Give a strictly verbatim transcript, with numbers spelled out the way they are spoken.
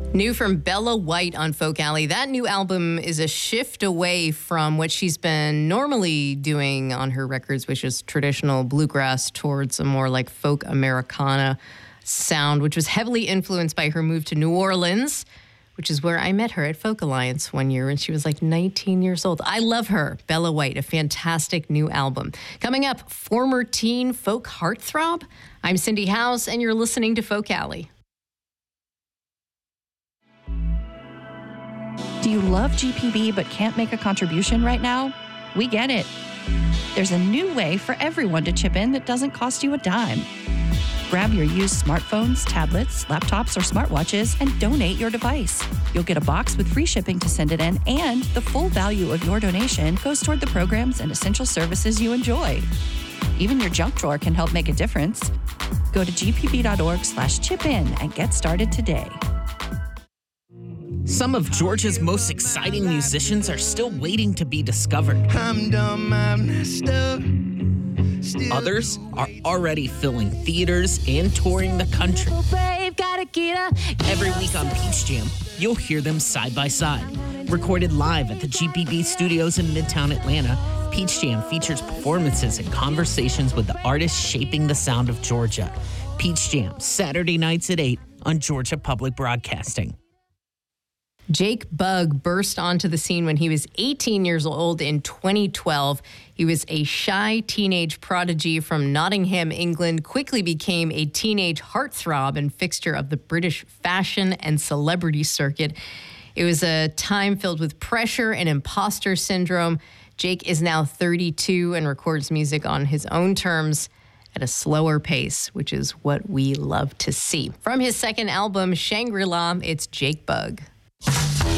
New from Bella White on Folk Alley. That new album is a shift away from what she's been normally doing on her records, which is traditional bluegrass, towards a more like folk Americana sound, which was heavily influenced by her move to New Orleans, which is where I met her at Folk Alliance one year when she was like nineteen years old. I love her. Bella White, a fantastic new album. Coming up, former teen folk heartthrob. I'm Cindy House, and you're listening to Folk Alley. Do you love G P B but can't make a contribution right now? We get it. There's a new way for everyone to chip in that doesn't cost you a dime. Grab your used smartphones, tablets, laptops, or smartwatches and donate your device. You'll get a box with free shipping to send it in, and the full value of your donation goes toward the programs and essential services you enjoy. Even your junk drawer can help make a difference. Go to gpb.org slash chip in and get started today. Some of Georgia's most exciting musicians are still waiting to be discovered. I'm dumb, I'm messed up. Still Others are already filling theaters and touring the country. Every week on Peach Jam, you'll hear them side by side. Recorded live at the G P B studios in Midtown Atlanta, Peach Jam features performances and conversations with the artists shaping the sound of Georgia. Peach Jam, Saturday nights at eight on Georgia Public Broadcasting. Jake Bugg burst onto the scene when he was eighteen years old in twenty twelve. He was a shy teenage prodigy from Nottingham, England, quickly became a teenage heartthrob and fixture of the British fashion and celebrity circuit. It was a time filled with pressure and imposter syndrome. Jake is now thirty-two and records music on his own terms at a slower pace, which is what we love to see. From his second album, Shangri-La, it's Jake Bugg.